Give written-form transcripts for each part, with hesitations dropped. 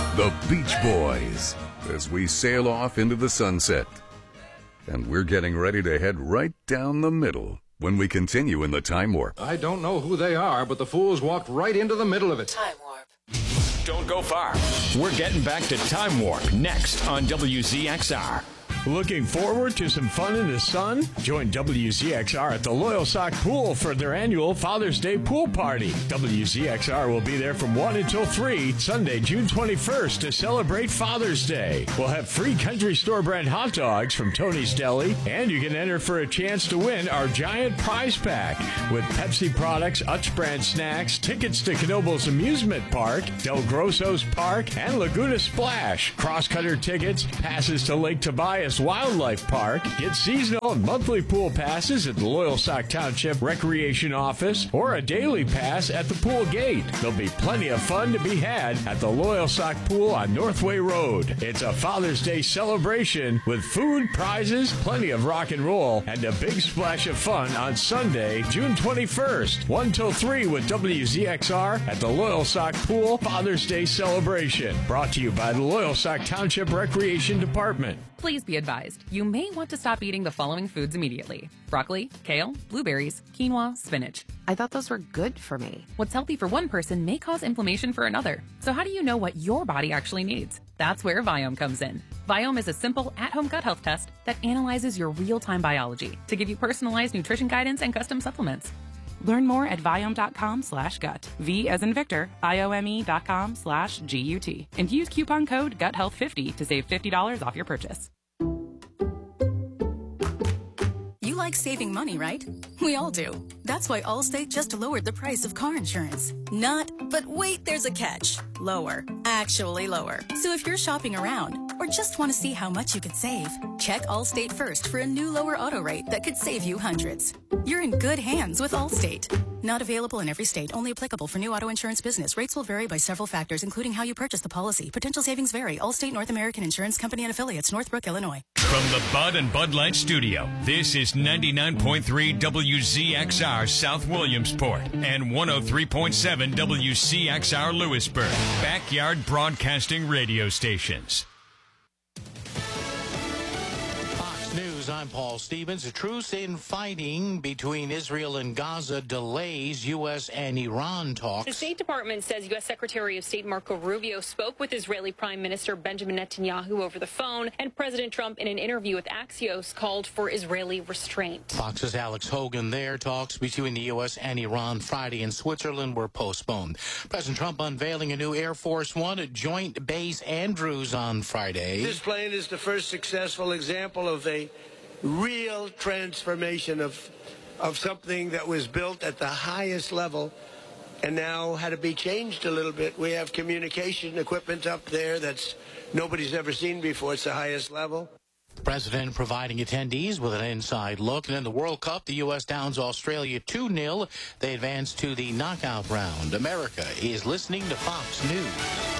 The Beach Boys, as we sail off into the sunset. And we're getting ready to head right down the middle when we continue in the Time Warp. I don't know who they are, but the fools walked right into the middle of it. Time Warp. Don't go far. We're getting back to Time Warp next on WZXR. Looking forward to some fun in the sun? Join WZXR at the Loyal Sock Pool for their annual Father's Day pool party. WZXR will be there from 1 until 3, Sunday, June 21st, to celebrate Father's Day. We'll have free country store brand hot dogs from Tony's Deli, and you can enter for a chance to win our giant prize pack with Pepsi products, Utz brand snacks, tickets to Knoebels Amusement Park, Del Grosso's Park, and Laguna Splash, cross-cutter tickets, passes to Lake Tobias Wildlife Park, get seasonal and monthly pool passes at the Loyal Sock Township Recreation Office, or a daily pass at the pool gate. There'll be plenty of fun to be had at the Loyal Sock Pool on Northway Road. It's a Father's Day celebration with food, prizes, plenty of rock and roll, and a big splash of fun on Sunday, June 21st, 1 till 3 with WZXR at the Loyal Sock Pool Father's Day celebration. Brought to you by the Loyal Sock Township Recreation Department. Please be advised, you may want to stop eating the following foods immediately: broccoli, kale, blueberries, quinoa, spinach. I thought those were good for me. What's healthy for one person may cause inflammation for another. So how do you know what your body actually needs? That's where Viome comes in. Viome is a simple, at-home gut health test that analyzes your real-time biology to give you personalized nutrition guidance and custom supplements. Learn more at Viome.com/gut. V as in Victor, IOME.com/GUT. And use coupon code GUTHEALTH50 to save $50 off your purchase. You like saving money, right? We all do. That's why Allstate just lowered the price of car insurance. Not, but wait, there's a catch. Lower. Actually lower. So if you're shopping around or just want to see how much you could save, check Allstate first for a new lower auto rate that could save you hundreds. You're in good hands with Allstate. Not available in every state. Only applicable for new auto insurance business. Rates will vary by several factors, including how you purchase the policy. Potential savings vary. Allstate North American Insurance Company and Affiliates, Northbrook, Illinois. From the Bud and Bud Light Studio, this is 99.3 WZXR South Williamsport and 103.7 WCXR Lewisburg. Backyard Broadcasting Radio Stations. News, I'm Paul Stevens. A truce in fighting between Israel and Gaza delays U.S. and Iran talks. The State Department says U.S. Secretary of State Marco Rubio spoke with Israeli Prime Minister Benjamin Netanyahu over the phone, and President Trump, in an interview with Axios, called for Israeli restraint. Fox's Alex Hogan there. Talks between the U.S. and Iran Friday in Switzerland were postponed. President Trump unveiling a new Air Force One at Joint Base Andrews on Friday. This plane is the first successful example of a real transformation of something that was built at the highest level and now had to be changed a little bit. We have communication equipment up there that's nobody's ever seen before. It's the highest level. The president providing attendees with an inside look. And in the World Cup, the U.S. downs Australia 2-0. They advance to the knockout round. America is listening to Fox News.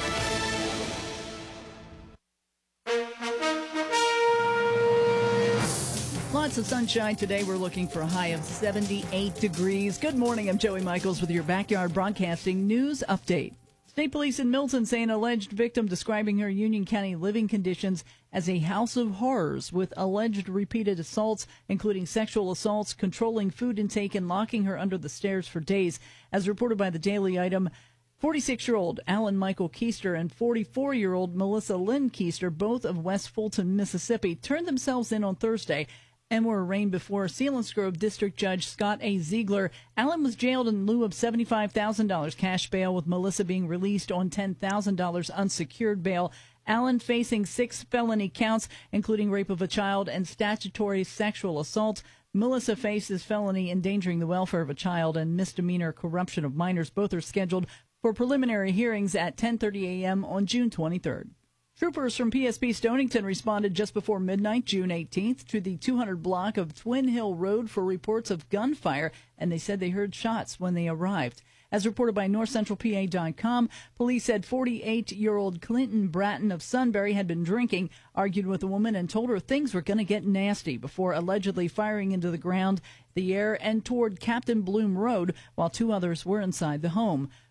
Lots of sunshine today. We're looking for a high of 78 degrees. Good morning. I'm Joey Michaels with your Backyard Broadcasting News Update. State police in Milton say an alleged victim describing her Union County living conditions as a house of horrors with alleged repeated assaults, including sexual assaults, controlling food intake, and locking her under the stairs for days. As reported by the Daily Item, 46-year-old Alan Michael Keister and 44-year-old Melissa Lynn Keister, both of West Fulton, Mississippi, turned themselves in on Thursday and were arraigned before Selinsgrove District Judge Scott A. Ziegler. Allen was jailed in lieu of $75,000 cash bail, with Melissa being released on $10,000 unsecured bail. Allen facing 6 felony counts, including rape of a child and statutory sexual assault. Melissa faces felony endangering the welfare of a child and misdemeanor corruption of minors. Both are scheduled for preliminary hearings at 10:30 a.m. on June 23rd. Troopers from PSP Stonington responded just before midnight, June 18th, to the 200 block of Twin Hill Road for reports of gunfire, and they said they heard shots when they arrived. As reported by NorthCentralPA.com, police said 48-year-old Clinton Bratton of Sunbury had been drinking, argued with a woman, and told her things were going to get nasty before allegedly firing into the ground, the air, and toward Captain Bloom Road, while 2 others were inside the home.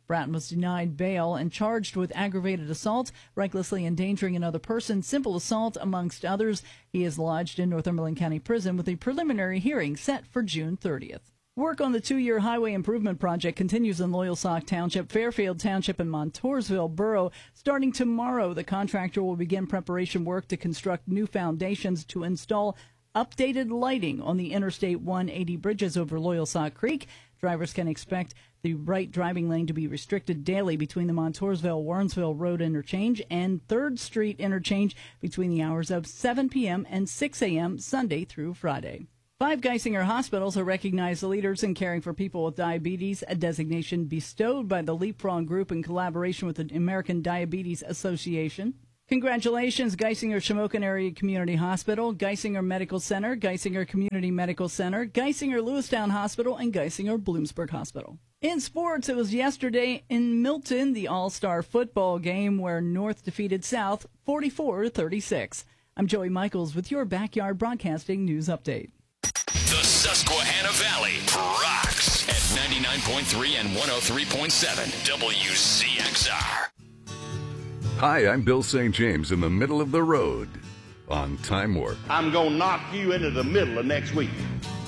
Bratton was denied bail and charged with aggravated assault, recklessly endangering another person, simple assault, amongst others. He is lodged in Northumberland County Prison with a preliminary hearing set for June 30th. Work on the 2-year highway improvement project continues in Loyalsock Township, Fairfield Township, and Montoursville Borough. Starting tomorrow, the contractor will begin preparation work to construct new foundations to install updated lighting on the Interstate 180 bridges over Loyalsock Creek. Drivers can expect the right driving lane to be restricted daily between the Montoursville-Warrensville Road interchange and 3rd Street interchange between the hours of 7 p.m. and 6 a.m. Sunday through Friday. 5 Geisinger hospitals are recognized leaders in caring for people with diabetes, a designation bestowed by the Leapfrog Group in collaboration with the American Diabetes Association. Congratulations, Geisinger Shamokin Area Community Hospital, Geisinger Medical Center, Geisinger Community Medical Center, Geisinger Lewistown Hospital, and Geisinger Bloomsburg Hospital. In sports, it was yesterday in Milton, the All-Star football game where North defeated South 44-36. I'm Joey Michaels with your Backyard Broadcasting News Update. The Susquehanna Valley rocks at 99.3 and 103.7 WCXR. Hi, I'm Bill St. James in the middle of the road on Time Warp. I'm going to knock you into the middle of next week.